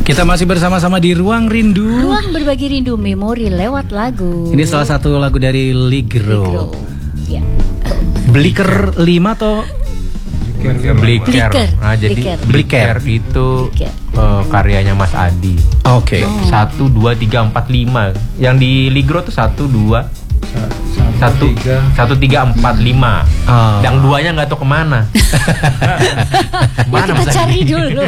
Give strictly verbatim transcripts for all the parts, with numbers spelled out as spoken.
Kita masih bersama-sama di Ruang Rindu. Ruang berbagi rindu memori lewat lagu. Ini salah satu lagu dari Ligro. Ligro. Ya. Bliker lima atau Bliker. Bliker. Nah, jadi Bliker. Bliker itu Bliker. uh, karyanya Mas Adi. Oke. Oh. Satu, dua, tiga, empat, lima. Yang di Ligro tuh satu, dua, satu, satu, tiga, empat, lima. Oh. Yang duanya nggak tahu kemana. Ya, kita cari dulu.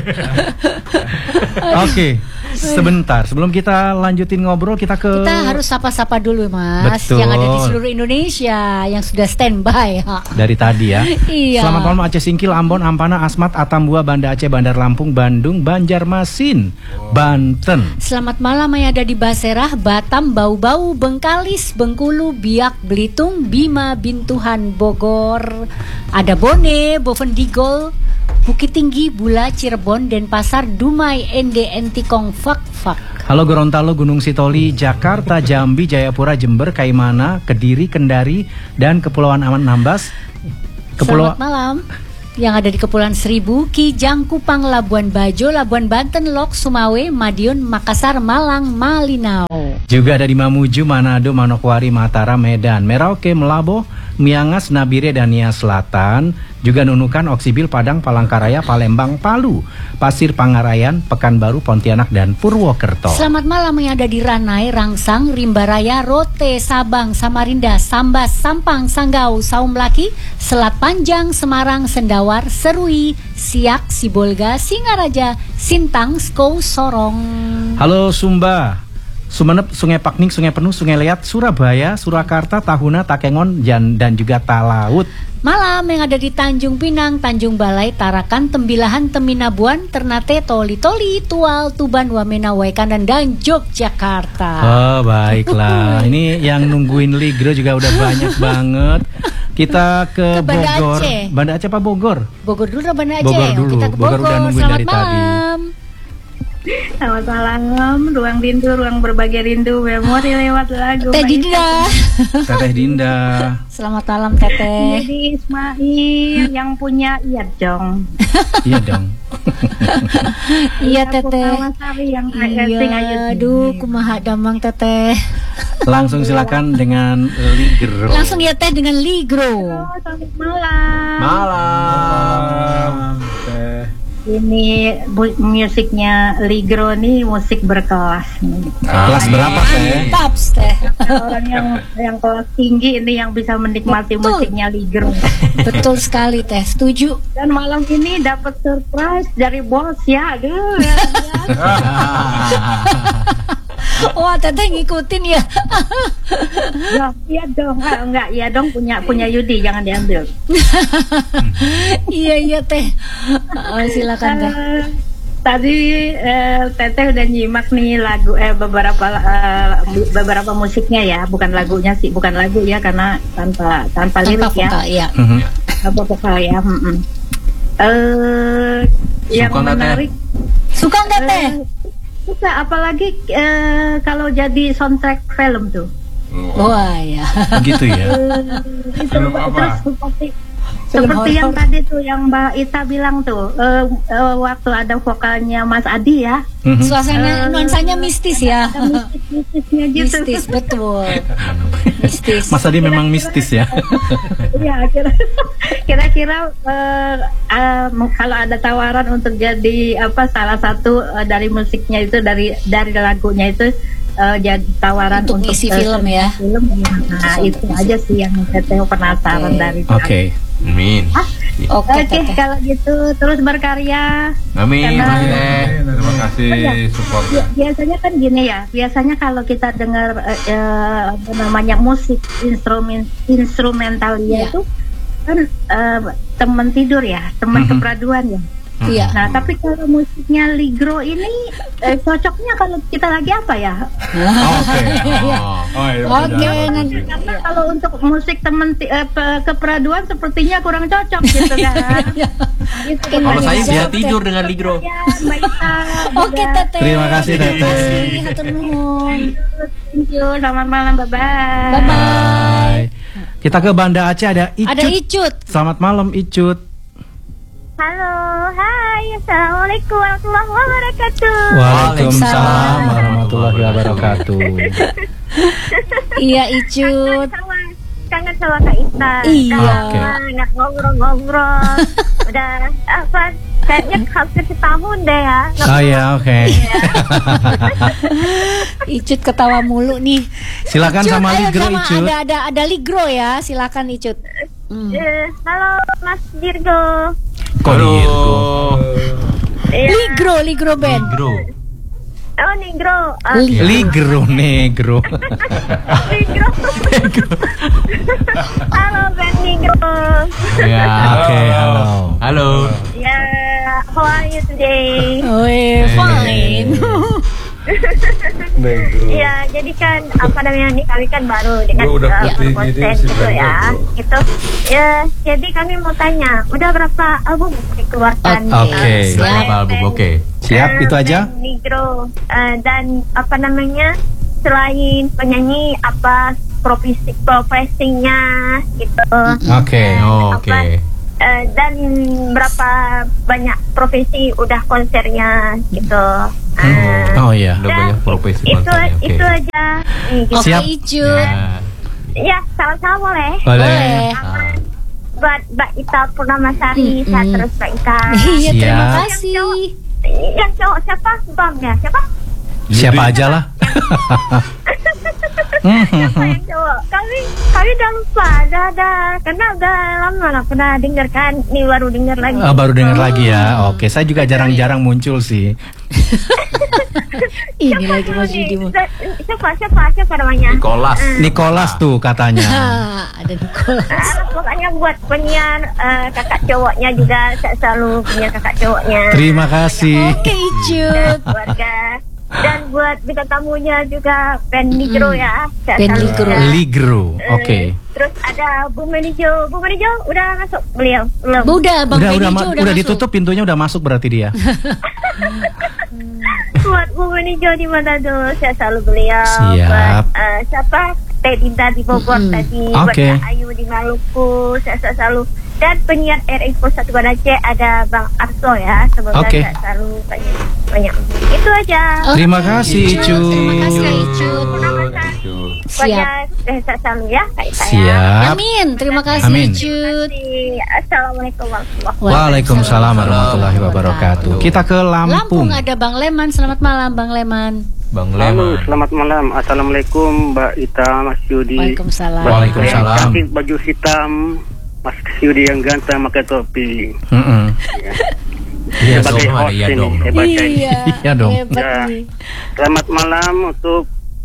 Oke. Sebentar, sebelum kita lanjutin ngobrol, kita ke Kita harus sapa-sapa dulu, Mas. Betul. Yang ada di seluruh Indonesia yang sudah standby. dari tadi ya. Iya. Selamat malam Aceh Singkil, Ambon, Ampana, Asmat, Atambua, Banda Aceh, Bandar Lampung, Bandung, Banjarmasin, Banten. Selamat malam yang ada di Baserah, Batam, Bau-Bau, Bengkalis, Bengkulu, Biak, Belitung, Bima, Bintuhan, Bogor. Ada Bone, Bovendigol, Bukit Tinggi, Bula, Cirebon, Denpasar, Dumai, Ende, Entikong, Fak, Fak. Halo Gorontalo, Gunung Sitoli, Jakarta, Jambi, Jayapura, Jember, Kaimana, Kediri, Kendari, dan Kepulauan Aman Nambas. Selamat malam. Yang ada di Kepulauan Seribu, Kijang, Kupang, Labuan Bajo, Labuan Banten, Lok, Sumawe, Madiun, Makassar, Malang, Malinau. Juga ada di Mamuju, Manado, Manokwari, Mataram, Medan, Merauke, Melabo, Miangas, Nabire, dan Nia Selatan. Juga Nunukan, Oksibil, Padang, Palangkaraya, Palembang, Palu, Pasir Pangarayan, Pekanbaru, Pontianak, dan Purwokerto. Selamat malam yang ada di Ranai, Rangsang, Rimbaraya, Rote, Sabang, Samarinda, Sambas, Sampang, Sanggau, Saumlaki, Selat Panjang, Semarang, Sendawar, Serui, Siak, Sibolga, Singaraja, Sintang, Skou, Sorong. Halo Sumba, Sumenep, Sungai Pakning, Sungai Penuh, Sungai Liat, Surabaya, Surakarta, Tahuna, Takengon, dan, dan juga Talaut. Malam yang ada di Tanjung Pinang, Tanjung Balai, Tarakan, Tembilahan, Teminabuan, Ternate, Toli Toli, Tual, Tuban, Wamena, Waikanan, dan Yogyakarta. Oh baiklah, ini yang nungguin Ligro juga udah banyak banget. Kita ke, Ke Banda Bogor. Aceh. Banda Aceh apa Bogor? Bogor dulu atau Banda Aceh? Bogor dulu. Kita ke Bogor Bogor. udah nungguin Selamat dari tadi. malam. Selamat malam, ruang rindu, ruang berbagi rindu, memori lewat lagu. Teh Dinda. Teteh Dinda. Selamat malam Teteh. Jadi Ismail yang punya iya dong. Iya dong. Iya Teteh. Sari yang sing ayu. Iya, aduh kumaha damang Teteh. Langsung silakan dengan Ligro. Langsung ya Teh dengan Ligro. Halo, selamat malam. Malam. Ini bu- musiknya Ligro nih musik berkelas nih. Kelas berapa Teh? Mantap Teh. Orang yang yang kelas tinggi ini yang bisa menikmati Betul. musiknya Ligro. Betul sekali Teh, setuju. Dan malam ini dapat surprise dari bos ya, aduh. Wah Teteh ngikutin ya. Ya, iya dong, ah, enggak, iya dong punya punya Yudi, jangan diambil. Iya iya Teh. Oh, silakan Teh. Eh, tadi eh, Teteh udah nyimak nih lagu eh beberapa eh, beberapa musiknya ya, bukan lagunya sih, bukan lagu ya karena tanpa tanpa, Tanpa lirik ya, vokal ya. Mhm. tanpa vokal ya. mm-mm. Eh, yang Suka nggak, Teh? menarik. Suka nggak Teh? eh, suka, apalagi eh, kalau jadi soundtrack film tuh. Wah ya. Begitu ya. Eh, itu, Film apa? terus seperti Film seperti yang horor. tadi tuh yang Mbak Ita bilang tuh eh, eh, waktu ada vokalnya Mas Adi ya, Mhm. Suasana Eh, nuansanya mistis ya. ada mistis-mistisnya gitu. Mistis betul. Mistis. Mas Adi memang mistis ya. Iya, kira- kira-kira eh, eh, kalau ada tawaran untuk jadi apa salah satu eh, dari musiknya itu dari dari lagunya itu eh, jadi tawaran Untuk untuk, ngisi eh, film ya. Film, nah itu aja sih yang saya penasaran Oke. dari. Oke. Amin. Oke Oke, Teteh. kalau gitu terus berkarya. Amin. Karena- Mas Teh. Terima kasih Oh, iya. support. Ya, biasanya kan gini ya, biasanya kalau kita dengar eh, eh, apa namanya musik instrumen instrumental Iya. itu kan eh, teman tidur ya, teman Mhm. kepraduan ya. Iya. Nah, tapi kalau musiknya Ligro ini eh, cocoknya kalau kita lagi apa ya? Oke. Oh, oh iya, Oke, benar. nanti Karena kalau untuk musik teman ti- eh, pe- kepraduan sepertinya kurang cocok gitu kan. Itu kan Kalau banyak saya Siap, bisa Teh. tidur dengan Ligro. ya, Mbak Ita Oke juga. Teteh. Terima kasih, Teteh. Terima kasih, hatur nuhun. Thank you, selamat malam, bye bye. Bye bye. Kita ke Banda Aceh ada Icut. Ada Icut. Selamat malam Icut. Halo, hai, assalamualaikum warahmatullahi wabarakatuh. Waalaikumsalam warahmatullahi wabarakatuh. Iya Icut. Kangen sama, kangen sama Kak Ita. Iya. Udah Oke. lama nggak ngobrol-ngobrol. Udah apa? Kayaknya hampir setahun deh ya. Nggak Oh ya, oke. Icut ketawa mulu nih. Silakan Icut, sama ayo Ligro, sama Icut. ada ada ada Ligro ya, silakan Icut. Hmm. Eh, halo Mas Dirgo. Kok Dirgo? Iya. Ligro, Ligro Band. Ligro. Oh Negro. Ah, Ligro. Ligro, negro. Negro. Halo Ben Negro. Ya. Oke, halo. Halo. Ya, how are you today? Oh, eh, fine. Iya, jadi kan apa namanya nih kami kan baru dengan Gua udah uh, putih gini, konten si gitu Ben ya, Negro. gitu. Ya, jadi kami mau tanya, udah berapa album dikeluarkan? O- oke. uh, Berapa oleh album? Ben- Oke. Siap, uh, itu aja? Ben Negro. Uh, dan apa namanya selain penyanyi apa profesi profesinya gitu. Oke. Oh, Apa, Oke. uh, dan berapa banyak profesi udah konsernya gitu. Uh, Oh iya. Udah banyak profesi itu konsernya, oke. itu aja. Nih, gitu. Oke Siap. Icut. Ya. Ya, salam-salam boleh. Boleh. Ah. Buat Mbak Ita Purnamasari, saya Mm-mm. terus Mbak Ita. Iya, terima Siap. kasih. Yang cowok siapa? Bang ya? Siapa? Siapa aja lah. Siapa yang cowok? Kami kami udah lupa, udah ada karena udah lama nggak pernah dengar kan. Ini baru dengar lagi. Ah, baru dengar lagi ya. Oke, saya juga jarang-jarang muncul sih. Ini Siapa lagi dulu Mas nih? Yudi. Siapa siapa siapa namanya? Nicholas. Nicholas tuh katanya. Ah, ada Nicholas. Ah, pokoknya buat penyiar eh, kakak cowoknya juga saya selalu punya kakak cowoknya. Terima kasih. Oke Icut. Keluarga. Dan buat bintang tamunya juga Ben Ligro ya. Saya Ben selalu Ligro. ada. Ligro. Eh, Oke. Terus ada Bu Menijo. Bu Menijo udah masuk beliau? Belum. Udah Bang Udah Benny udah Jo ma- udah, udah masuk. ditutup pintunya, udah masuk berarti dia. Buat Bu Menijo di Manado saya selalu beliau. Siap. Buat eh, siapa? Teh Dinda di Bogor Mm-mm. tadi. Oke. Buat Kak Ayu di Maluku. Saya saya selalu. Dan penyiar R I satu Aceh ada Bang Arso ya. Semoga Oke. saya selalu banyak banyak. Itu aja. Oh, Terima kasih, Icut. Terima kasih Kak Icut. Icut. Purnamasari. Siap. Pokoknya saya selalu ya Kak Ita ya. Siap. Amin. Terima kasih Amin. Icut. Assalamualaikum warahmatullahi Waalaikumsalam warahmatullahi wabarakatuh. Kita ke Lampung. Lampung ada Bang Leman. Selamat malam Bang Leman. Bang Halo, Leman. selamat malam. Assalamualaikum Mbak Ita, Mas Yudi. Waalaikumsalam. Mbak Waalaikumsalam. yang cantik, baju hitam, Mas Yudi yang ganteng pakai topi. Mm-mm. Iya Sebagai dong, ada host iya ini, dong. hebat ya ini. Iya. Iya dong. Hebat Ya. nih. Selamat malam untuk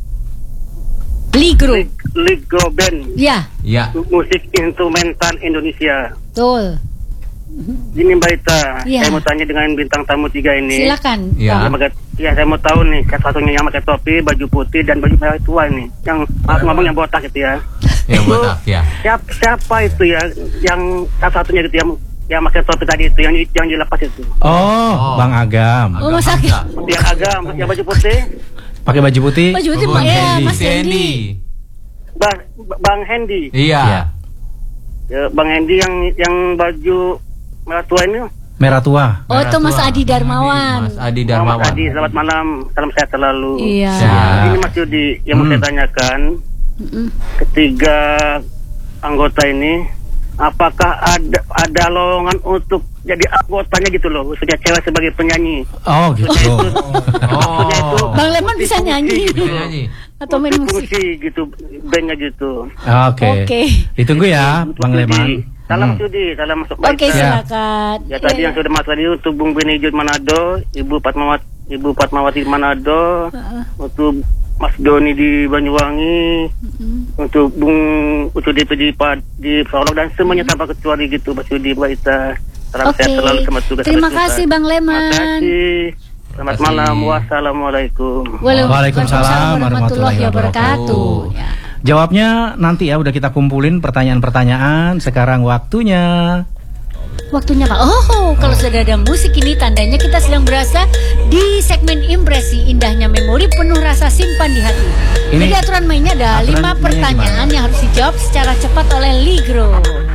Ligro. Ligro Band, Ya, Ya. musik instrumental Indonesia. betul. Ini Mbak Ita, Iya. saya mau tanya dengan bintang tamu tiga ini. Silakan. Ya. Yang pakai- Ya, saya mau tahu nih, salah satunya yang pakai topi, baju putih, dan baju merah tua ini. Yang maaf ngomong yang botak gitu ya. Yang botak ya. Siapa, siapa itu ya, yang salah satunya gitu yang yang pakai topi tadi itu, yang yang dilepas itu. Oh, Oh. Bang Agam. Oh, Mas Agam Agam. Hamzah. Yang agak, yang baju putih, Pakai baju putih. Baju putih Bang ya, Hendy. Mas Si Hendy. Hendy. Bang, Bang Hendy. Iya. Iya. Ya, Bang Hendy yang yang baju merah tua ini. Merah tua. Oh, itu Mas Merah Adi tua. Darmawan. Mas Adi Mas Darmawan. Adi, selamat malam, salam sehat selalu. Iya. Siap. Ini Mas Yudi, yang mau Hmm. saya tanyakan, Mm-mm. ketiga anggota ini, apakah ada ada lowongan untuk jadi anggotanya gitu loh, khususnya cewek sebagai penyanyi? Oh, gitu. Maksudnya itu Oh. Bang Leman bisa nyanyi Bisa nyanyi. atau main musik? fungsi gitu, bandnya gitu. Oke. Oke. Ditunggu ya, Untuk Bang Yudi. Leman. Salam Hmm. Yudi, salam masuk Oke, baik. silakan. Ya tadi yang sudah mas tadi untuk Bung Benijud Manado, Ibu Fatmawati, Ibu Fatmawati di Manado, untuk Mas Doni di Banyuwangi, untuk Bung untuk D P D Pad di Solok dan semuanya tanpa kecuali gitu, Mas Yudi, Mbak Ita. Salam Oke. sehat selalu, selamat tugas. Terima sampai kasih selesai. Bang Terima Leman. kasih. Selamat Terima kasih. malam. Wassalamualaikum. Waalaikumsalam warahmatullahi wabarakatuh. Ya. Jawabnya nanti ya, udah kita kumpulin pertanyaan-pertanyaan. Sekarang waktunya. Waktunya Pak. Oh, kalau sudah ada musik ini tandanya kita sedang berasa di segmen impresi indahnya memori penuh rasa simpan di hati. Ini- Jadi aturan mainnya ada aturan lima mainnya pertanyaan yang harus dijawab secara cepat oleh Ligro.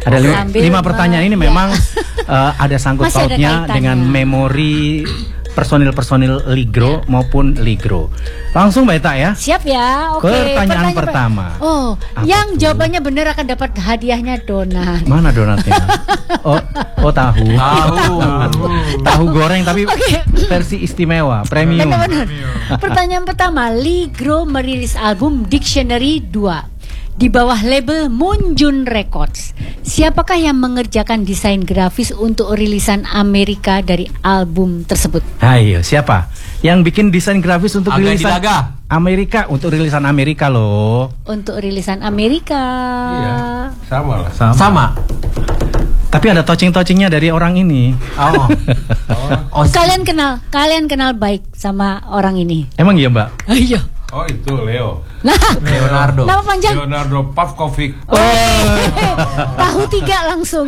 Ada lima, Sambil lima pertanyaan ini ya. memang uh, ada sangkut Masih ada pautnya kaitannya. dengan memori personil-personil Ligro maupun Ligro. Langsung Mbak Ita ya. Siap ya, oke. Pertanyaan per- pertama. Oh, Apa yang tuh? jawabannya benar akan dapat hadiahnya donat. Mana donatnya? Oh, oh tahu. Tahu. Tahu goreng tapi Oke. versi istimewa, premium. Benar-benar. Pertanyaan pertama, Ligro merilis album Dictionary dua di bawah label Moonjun Records. Siapakah yang mengerjakan desain grafis untuk rilisan Amerika dari album tersebut? Ayo, siapa? Yang bikin desain grafis untuk Aga rilisan Dilaga. Amerika, untuk rilisan Amerika loh. Untuk rilisan Amerika. Iya, sama lah. Sama. Tapi ada touching-touchingnya dari orang ini. Oh. Oh, kalian kenal, kalian kenal baik sama orang ini. Emang iya Mbak? Ayo. Oh itu Leo. Nah, Leonardo. nama panjang. Leonardo Pavkovic. Tahu tiga langsung.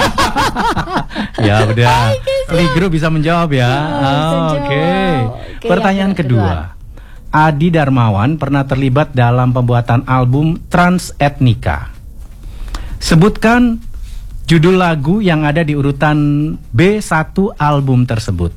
Ya udah. Ligro bisa menjawab ya. Oh, bisa Ah, Oke. jawab. Oke, Pertanyaan yang kedua. kedua. Adi Darmawan pernah terlibat dalam pembuatan album Trans Etnika. Sebutkan judul lagu yang ada di urutan B satu album tersebut.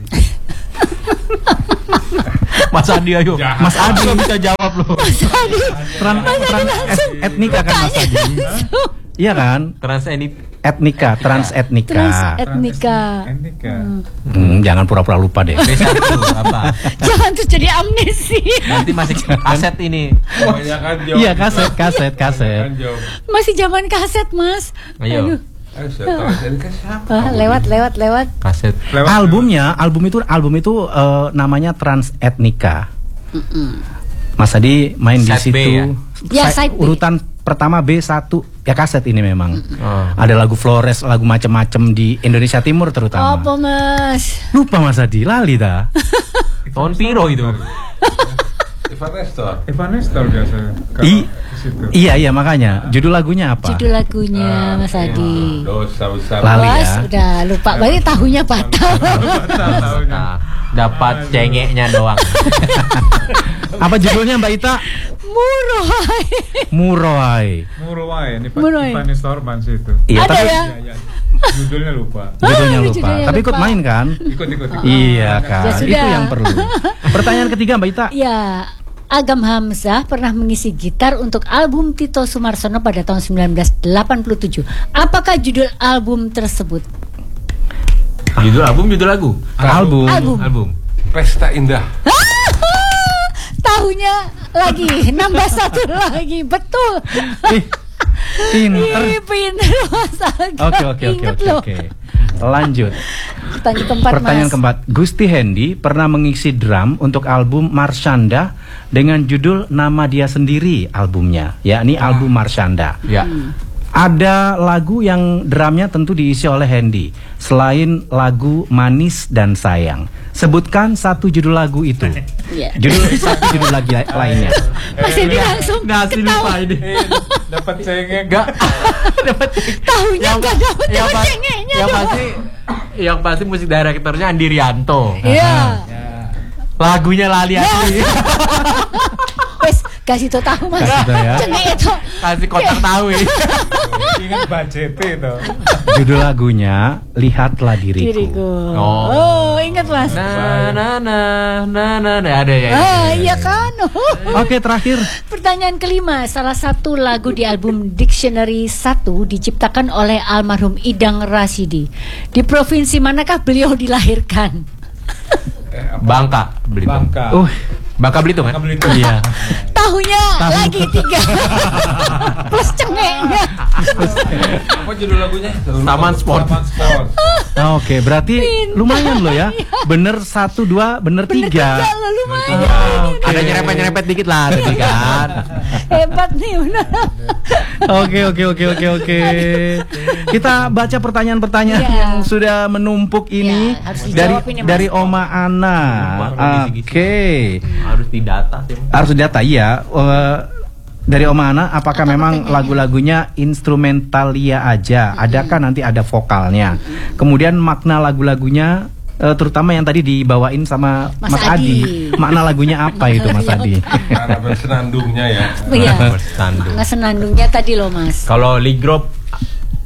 Mas Adi ayo. Mas Adi Nggak bisa jawab loh. Trans, trans et- etnika kan Mas Adi? Iya kan? Trans ini Etnika, trans etnika. Trans etnika. Etnika. Hmm, jangan pura-pura lupa deh. B satu apa? Jangan tuh jadi amnesi. Nanti masih kaset ini. Kebanyakan jawab. Iya, kaset, kaset, kaset. Kebanyakan jawab. Masih zaman kaset, Mas. Ayo. Ayo, saya tahu Etnika siapa? Ah, lewat, lewat, lewat. Kaset. Lewat. Albumnya, album itu album itu eh, namanya Trans Etnika. Mas Adi main di Side B situ. ya? Ya, Sa- side B. urutan pertama B satu ya kaset ini memang. Oh. Ada lagu Flores, lagu macam-macam di Indonesia Timur terutama. Apa, Mas? Lupa Mas Adi, lali dah. Tahun piro itu? Ivan Nestor. Ivan Nestor biasanya. I- Di situ. Iya iya makanya. Judul lagunya apa? Judul lagunya, Mas Adi. Dosa besar. Lali Mas, ya. udah lupa. Berarti tahunya batal. Nah, dapat cengeknya doang. Apa judulnya Mbak Ita? Murah. Muroai. Muruai, ini Muruai. Ivan Nestor ban situ. Iya, Ada tapi ya? Ya, ya. Judulnya lupa. judulnya Ah, lupa. judulnya Tapi ikut lupa. main kan? Ikut ikut. ikut. Iya kan. Ya sudah. Itu yang perlu. Pertanyaan ketiga Mbak Ita. Ya, Agam Hamzah pernah mengisi gitar untuk album Tito Sumarsono pada tahun sembilan belas delapan puluh tujuh. Apakah judul album tersebut? Judul album, judul lagu. Album. Album. Album. Pesta Indah. Tahunya lagi, nambah satu lagi, betul. Ih, pinter. Ih, pinter Mas Agam. Oke oke oke Ingat oke loh. oke. Lanjut. Pertanyaan keempat, Pertanyaan Mas. keempat. Gusti Hendi pernah mengisi drum untuk album Marshanda dengan judul nama dia sendiri albumnya, yakni album Marshanda. Ya. Ada lagu yang drumnya tentu diisi oleh Hendi selain lagu Manis dan Sayang. Sebutkan satu judul lagu itu. Iya. Judul satu judul lagi la- lainnya. Mas Hendi langsung Nasi ketawa. lupa ini. Dapat cengeng. Enggak. Dapat Tahunya yang nggak dapat yang dapat pas- cengeknya yang dong. pasti yang pasti musik direkturnya Andi Rianto. Iya. Lagunya lali asli. Wes, kasih tau tahu Mas. Kasih tau ya. Cengek itu. Kasih kotak tahu ini. Ingat budget itu. Judul lagunya Lihatlah Diriku. Diriku. Oh. Oh, ingat Mas. Nah, nah, nah, nah, nah, nah, ada ya. Ah, iya kan. Oke, terakhir. Pertanyaan kelima, salah satu lagu di album Dictionary satu diciptakan oleh almarhum Idang Rasidi. Di provinsi manakah beliau dilahirkan? Eh, apa? Bangka, Belitung. Bangka. Uh, Bangka Belitung kan? Bangka Belitung. iya. Tahunya Tahu. lagi tiga. Plus cengeknya. Apa judul lagunya? Taman Sport. Taman Sport. Oke, berarti Pintar. lumayan loh ya. Bener satu dua, bener Bener tiga. tiga loh, lumayan. Ah, oke. Ada nyerempet-nyerempet dikit lah tadi kan. Hebat nih benar. Oke oke oke oke oke. Kita baca pertanyaan-pertanyaan Iya. yang sudah menumpuk ini Iya, harus dari dijawab ini, Mas. dari Oma Ana. Oke. Harus didata sih. Harus data iya. Eh, dari Oma Ana, apakah Apa memang pertanyaannya? lagu-lagunya instrumentalia aja? Adakah nanti ada vokalnya? Kemudian makna lagu-lagunya, eh, terutama yang tadi dibawain sama Mas Mas, Adi. Adi. Makna lagunya apa itu Mas Adi? Karena bersenandungnya ya. Iya. Bersandung. Nggak senandungnya tadi loh Mas. Kalau Ligro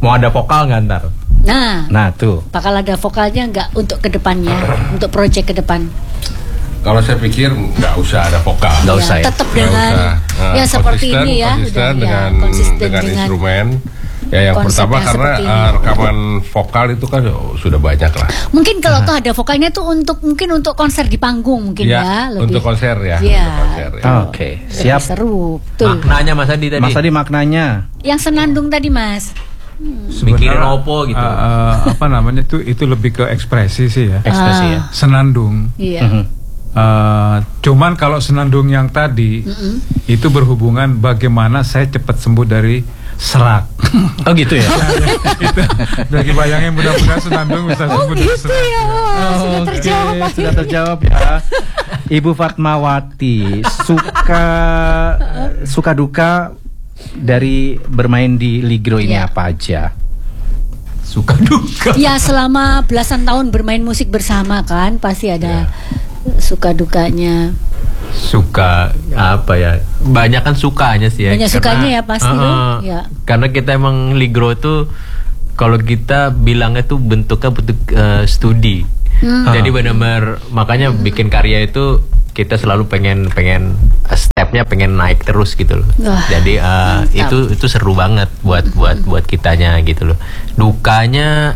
Mau ada vokal nggak ntar? Nah, Nah tuh. bakal ada vokalnya nggak untuk kedepannya, untuk proyek ke depan? Kalau saya pikir nggak usah ada vokal. Nggak usah ya? Tetap Nggak dengan usah. Nah, ya seperti konsisten, ini ya, konsisten udah, dengan ya, konsisten dengan, dengan instrumen. Ya yang konsep pertama yang karena seperti ini. uh, rekaman vokal itu kan oh, sudah banyak lah. Mungkin kalau tuh ada vokalnya tuh untuk mungkin untuk konser di panggung mungkin ya, Ya, lebih. untuk konser ya. Iya. Untuk konser, ya. Oke, Lebih siap. seru, betul. Maknanya Mas Adi tadi. Mas tadi maknanya. Yang senandung tadi Mas. Mikirin opo gitu. uh, uh, apa namanya itu itu lebih ke ekspresi sih ya. Ekspresi ya. Senandung. Iya. Mhm. Uh, cuman kalau senandung yang tadi itu berhubungan bagaimana saya cepat sembuh dari serak. Oh gitu ya. Itu bagi bayangin mudah-mudahan senandung bisa Oh sembuh dari gitu serak. ya, oh, sudah Oke, terjawab. sudah terjawab ya. Ibu Fatmawati suka suka duka dari bermain di Ligro ini Iya. apa aja? Suka duka. Ya selama belasan tahun bermain musik bersama kan pasti ada suka dukanya. Suka apa ya? Banyak kan sukanya sih ya. Banyak sukanya ya pasti uh, loh. Ya. Karena kita emang Ligro tuh kalau kita bilangnya tuh bentuknya bentuk uh, studi. Hmm. Jadi benar-benar makanya bikin karya itu kita selalu pengen pengen uh, stepnya pengen naik terus gitu loh. Wah, Jadi uh, mantap. itu itu seru banget buat buat buat kitanya gitu loh. Dukanya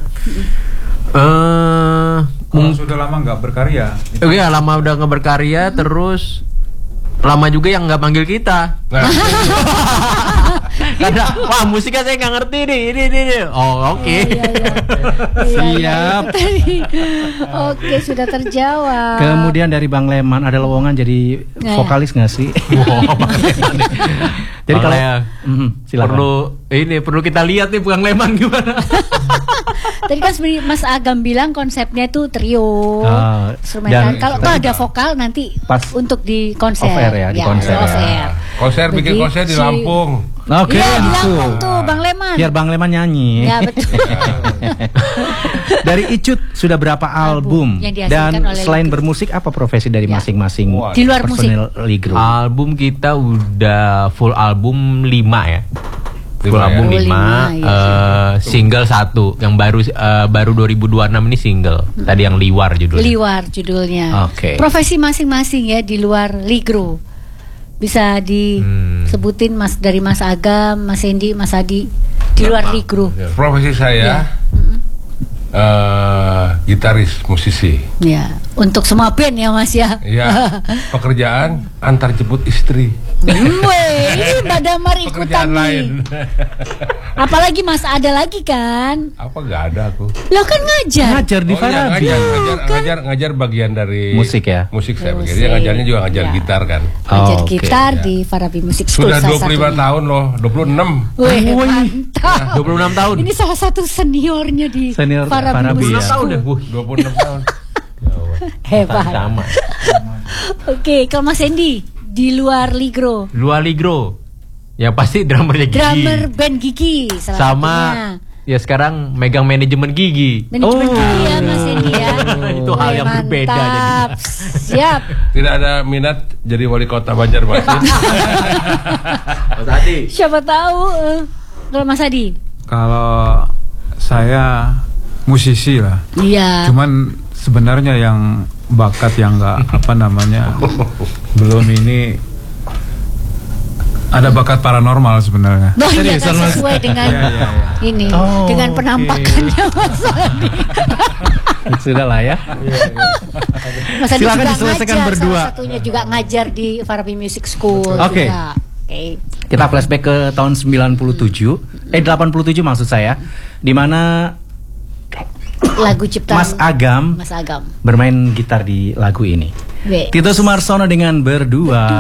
eh Kalau sudah lama nggak berkarya. Oke, ya, lama udah nggak berkarya, terus lama juga yang nggak panggil kita. Nah, Karena wah musiknya saya nggak ngerti nih, ini ini. ini. Oh oke. Siap. Oke, sudah terjawab. Kemudian dari Bang Leman ada lowongan jadi Nah, ya. vokalis nggak sih? Jadi Bang kalau Lea, Mhm, silakan. perlu ini perlu kita lihat nih Bang Leman gimana. Tadi kan sebenarnya Mas Agam bilang konsepnya itu trio, Ah, instrumental. dan- Kalau tuh ada vokal nanti Pas untuk di konser. off air ya, di konser off ya. air. konser bikin Bagi konser di si- Lampung. Oke, Iya, di langsung. Lampung tuh Bang Leman. Biar Bang Leman nyanyi. Ya betul. Dari Icut sudah berapa album? yang dihasilkan Dan oleh selain Ligro. bermusik apa profesi dari Ya. masing-masing Wah, di luar musik. personil Ligro? Album kita udah full album lima ya. Full Lima album ya? Oh, lima, lima, iya. eh, single satu. Yang baru eh, baru dua ribu dua puluh enam ini single. Tadi yang Liwar judulnya. Liwar judulnya. Oke. Profesi masing-masing ya di luar Ligro. Bisa disebutin Mas dari Mas Agam, Mas Hendy, Mas Adi di luar Ligro. Profesi saya eh, gitaris, musisi. Ya, untuk semua band ya Mas ya. Ya, pekerjaan antar jemput istri. Hmm, weh, ini Mbak Damar ikutan Pekerjaan nih. lain. Apalagi Mas ada lagi kan? Apa nggak ada aku? Lo kan ngajar. Ngajar di Oh iya, Farabi. ngajar, ngajar, ngajar, ngajar bagian dari Musik ya? Musik saya Musik. pikir. Dia ngajarnya juga ngajar Ya. gitar kan. Ngajar Oh, oke. gitar Ya. di Farabi Music School Sudah salah dua puluh lima satunya. tahun loh, dua puluh enam. Wih, Wih. mantap. dua puluh enam tahun. Ini salah satu seniornya di Senior Farabi, Farabi Music ya. tahun School. deh. Wuh, dua puluh enam tahun. Hebat. sama. Oke, kalau Mas Hendy di luar Ligro, Luar Ligro. Ya pasti drummernya Gigi. drummer band Gigi salah Sama satunya. ya sekarang megang manajemen Gigi. Manajemen Oh. Gigi ya Mas Hendy ya. Itu hal Wih, yang berbeda mantap. jadinya. Siap. Tidak ada minat jadi wali kota Banjarmasin. Tadi. Siapa tahu eh, kalau Mas Adi. Kalau saya musisi lah. Iya. Cuman sebenarnya yang bakat yang nggak apa namanya belum ini ada bakat paranormal sebenarnya. Oh iya, Seriusan, kan Mas? sesuai dengan Iya, iya, iya. ini, Oh, dengan oke. penampakannya Mas Adi. Sudah lah ya. Mas Adi Silakan juga diselesaikan ngajar, berdua. salah satunya juga ngajar di Farabi Music School. Oke. juga. Oke. Kita flashback ke tahun sembilan puluh tujuh, eh delapan puluh tujuh maksud saya, di mana Lagu ciptaan Mas Agam Mas Agam. bermain gitar di lagu ini. Be. Tito Sumarsono dengan Berdua.